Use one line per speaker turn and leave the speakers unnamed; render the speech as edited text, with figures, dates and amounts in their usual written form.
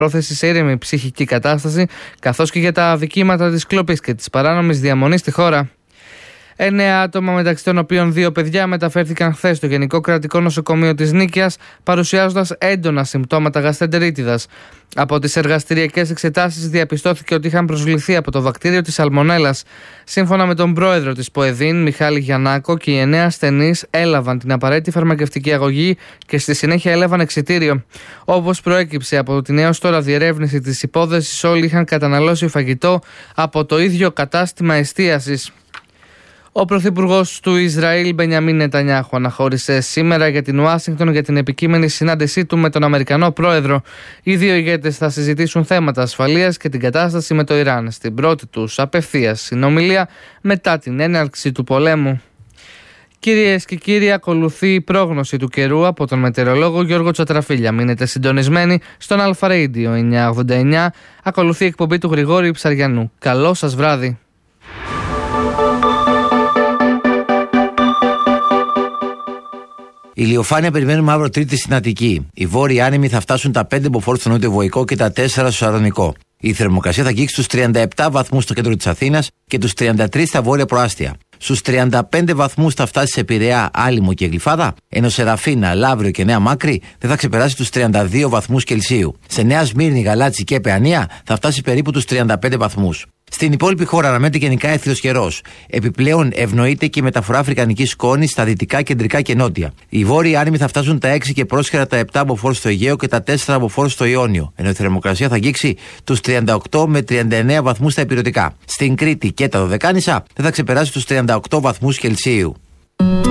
πρόθεση σε ήρεμη ψυχική κατάσταση, καθώς και για τα αδικήματα της κλοπής και της παράνομης διαμονής στη χώρα. 9 άτομα, μεταξύ των οποίων 2 παιδιά, μεταφέρθηκαν χθες στο Γενικό Κρατικό Νοσοκομείο της Νίκαιας, παρουσιάζοντας έντονα συμπτώματα γαστρεντερίτιδας. Από τις εργαστηριακές εξετάσεις διαπιστώθηκε ότι είχαν προσβληθεί από το βακτήριο της σαλμονέλας. Σύμφωνα με τον πρόεδρο της ΠΟΕΔΗΝ, Μιχάλη Γιαννάκο, και οι 9 ασθενείς έλαβαν την απαραίτητη φαρμακευτική αγωγή και στη συνέχεια έλαβαν εξιτήριο. Όπως προέκυψε από την έως τώρα διερεύνηση της υπόθεσης, όλοι είχαν καταναλώσει φαγητό από το ίδιο κατάστημα εστίασης. Ο πρωθυπουργός του Ισραήλ, Μπενιαμίν Νετανιάχου, αναχώρησε σήμερα για την Ουάσιγκτον για την επικείμενη συνάντησή του με τον Αμερικανό πρόεδρο. Οι δύο ηγέτες θα συζητήσουν θέματα ασφαλείας και την κατάσταση με το Ιράν στην πρώτη τους απευθείας συνομιλία μετά την έναρξη του πολέμου. Κυρίες και κύριοι, ακολουθεί η πρόγνωση του καιρού από τον μετεωρολόγο Γιώργο Τσατραφίλια. Μείνετε συντονισμένοι στον Αλφα Radio 989. Ακολουθεί η εκπομπή του Γρηγόρη Ψαριανού. Καλό σας βράδυ.
Η ηλιοφάνεια περιμένουμε αύριο Τρίτη στην Αττική. Οι βόρειοι άνεμοι θα φτάσουν τα 5 μποφόρ στο νότιο-βοϊκό και τα 4 στο Σαρδονικό. Η θερμοκρασία θα αγγίξει στους 37 βαθμούς στο κέντρο της Αθήνας και τους 33 στα βόρεια προάστια. Στους 35 βαθμούς θα φτάσει σε Πειραιά, Άλυμο και Γλυφάδα, ενώ σε Ραφίνα, Λαύριο και Νέα Μάκρη δεν θα ξεπεράσει τους 32 βαθμούς Κελσίου. Σε Νέα Σμύρνη, Γαλάτσι και Παιανία θα φτάσει περίπου τους 35 βαθμούς. Στην υπόλοιπη χώρα αναμένεται γενικά έθριος καιρός. Επιπλέον ευνοείται και η μεταφορά αφρικανικής σκόνης στα δυτικά, κεντρικά και νότια. Οι βόρειοι άνεμοι θα φτάσουν τα 6 και πρόσχερα τα 7 μποφόρ στο Αιγαίο και τα 4 μποφόρ στο Ιόνιο, ενώ η θερμοκρασία θα αγγίξει τους 38 με 39 βαθμούς στα ηπειρωτικά. Στην Κρήτη και τα Δωδεκάνησα δεν θα ξεπεράσει τους 38 βαθμούς Κελσίου.